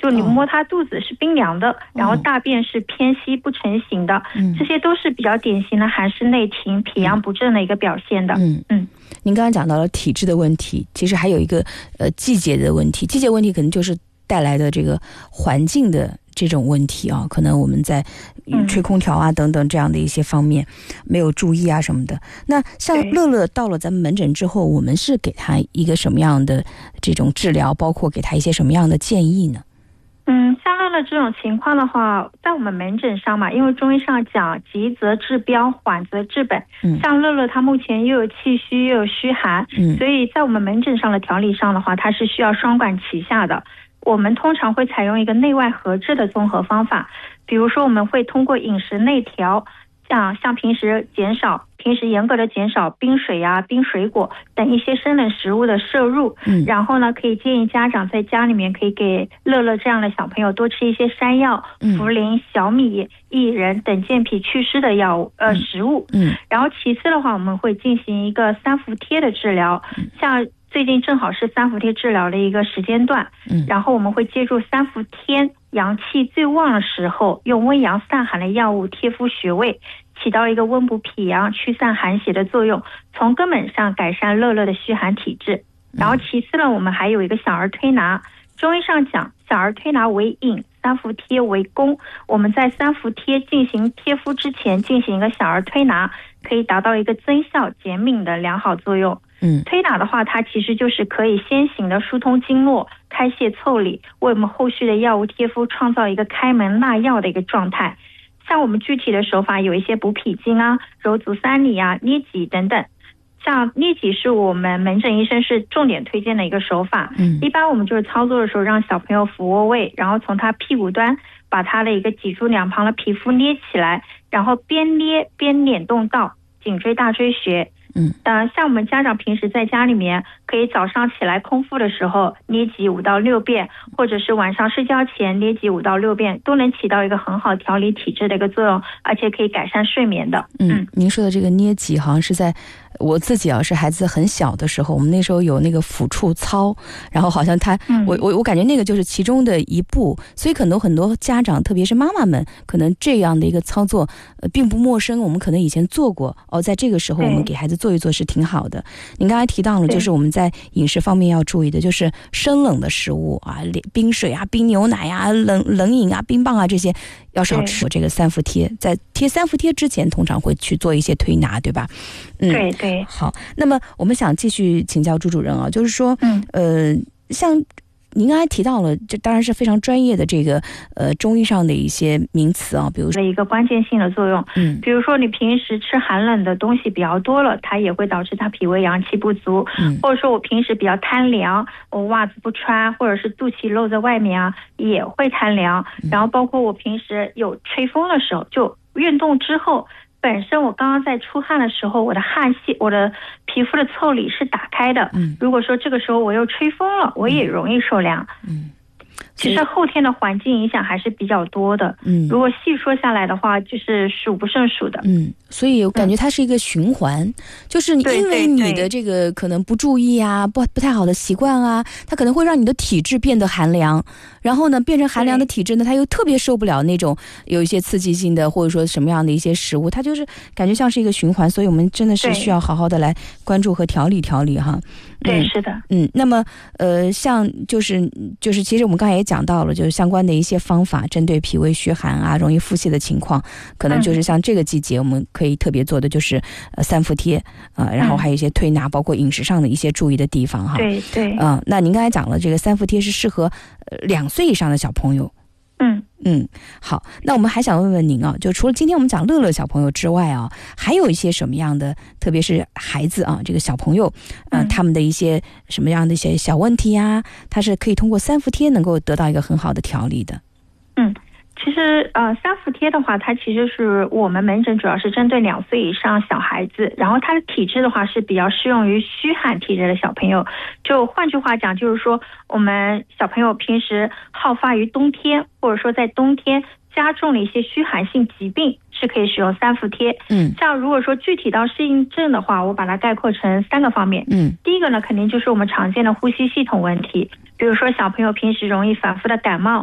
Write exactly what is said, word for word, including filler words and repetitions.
就你摸他肚子是冰凉的，然后大便是偏稀不成形的，这些都是比较典型的寒湿内停、脾阳不振的一个表现的。 嗯嗯，您刚刚讲到了体质的问题，其实还有一个呃季节的问题，季节问题可能就是带来的这个环境的这种问题啊，可能我们在吹空调啊等等这样的一些方面没有注意啊什么的。那像乐乐到了咱们门诊之后，我们是给他一个什么样的这种治疗，包括给他一些什么样的建议呢？ 嗯，像乐乐这种情况的话，在我们门诊上嘛，因为中医上讲急则治标，缓则治本。嗯，像乐乐他目前又有气虚又有虚寒，嗯，所以在我们门诊上的调理上的话，它是需要双管齐下的。我们通常会采用一个内外合治的综合方法，比如说我们会通过饮食内调，像像平时减少平时严格的减少冰水啊、冰水果等一些生冷食物的摄入，嗯，然后呢，可以建议家长在家里面可以给乐乐这样的小朋友多吃一些山药、茯苓、小米、薏仁等健脾祛湿的药物呃食物，嗯，然后其次的话，我们会进行一个三伏贴的治疗，像最近正好是三伏贴治疗的一个时间段，嗯，然后我们会借助三伏天阳气最旺的时候，用温阳散寒的药物贴敷穴位，起到一个温补脾阳、驱散寒邪的作用，从根本上改善乐乐的虚寒体质。然后其次呢，我们还有一个小儿推拿，中医上讲小儿推拿为引，三伏贴为攻。我们在三伏贴进行贴敷之前进行一个小儿推拿，可以达到一个增效减敏的良好作用。嗯，推拿的话，它其实就是可以先行的疏通经络、开泄腠理，为我们后续的药物贴敷创造一个开门纳药的一个状态。像我们具体的手法有一些补脾经啊、揉足三里啊、捏脊等等。像捏脊是我们门诊医生是重点推荐的一个手法，嗯，一般我们就是操作的时候让小朋友俯卧位，然后从他屁股端把他的一个脊柱两旁的皮肤捏起来，然后边捏边捻动到颈椎大椎穴。嗯，呃，像我们家长平时在家里面，可以早上起来空腹的时候捏脊五到六遍，或者是晚上睡觉前捏脊五到六遍，都能起到一个很好调理体质的一个作用，而且可以改善睡眠的。 嗯，嗯您说的这个捏脊，好像是在我自己啊是孩子很小的时候，我们那时候有那个抚触操，然后好像他，嗯、我我我感觉那个就是其中的一步，所以可能很多家长，特别是妈妈们，可能这样的一个操作，呃，并不陌生，我们可能以前做过哦，在这个时候我们给孩子做一做是挺好的。您刚才提到了，就是我们在饮食方面要注意的，就是生冷的食物啊，冰水啊、冰牛奶啊、冷冷饮啊、冰棒啊这些要少吃。这个三伏贴，在贴三伏贴之前，通常会去做一些推拿，对吧？ 嗯，对对。 好，那么我们想继续请教朱主任啊，就是说，嗯，呃，像您刚才提到了，这当然是非常专业的这个呃中医上的一些名词啊，比如说一个关键性的作用，嗯，比如说你平时吃寒冷的东西比较多了，它也会导致他脾胃阳气不足，嗯，或者说我平时比较贪凉，我袜子不穿，或者是肚脐露在外面啊，也会贪凉。嗯、然后包括我平时有吹风的时候，就运动之后。本身我刚刚在出汗的时候，我的汗腺、我的皮肤的腠理是打开的。嗯，如果说这个时候我又吹风了，我也容易受凉。嗯，其实后天的环境影响还是比较多的。嗯，如果细说下来的话，就是数不胜数的。 嗯，所以我感觉它是一个循环，嗯、就是因为你的这个可能不注意啊，不不太好的习惯啊，它可能会让你的体质变得寒凉。然后呢，变成寒凉的体质呢，他又特别受不了那种有一些刺激性的，或者说什么样的一些食物，它就是感觉像是一个循环，所以我们真的是需要好好的来关注和调理调理哈。 对，是的， 嗯，那么呃，像就是就是，其实我们刚才也讲到了，就是相关的一些方法，针对脾胃虚寒啊、容易腹泻的情况，可能就是像这个季节，我们可以特别做的就是呃三伏贴啊、呃，然后还有一些推拿，包括饮食上的一些注意的地方哈。 对对， 嗯、呃，那您刚才讲了，这个三伏贴是适合呃两岁以上的小朋友。 嗯嗯，好，那我们还想问问您啊，就除了今天我们讲乐乐小朋友之外啊，还有一些什么样的，特别是孩子啊，这个小朋友，呃、嗯，他们的一些什么样的一些小问题呀、啊，他是可以通过三伏贴能够得到一个很好的调理的。 嗯。其实呃，三伏贴的话，它其实是我们门诊主要是针对两岁以上小孩子，然后他的体质的话是比较适用于虚寒体质的小朋友。就换句话讲，就是说我们小朋友平时好发于冬天，或者说在冬天加重了一些虚寒性疾病，是可以使用三伏贴。嗯，像如果说具体到适应症的话，我把它概括成三个方面。嗯，第一个呢，肯定就是我们常见的呼吸系统问题，比如说小朋友平时容易反复的感冒，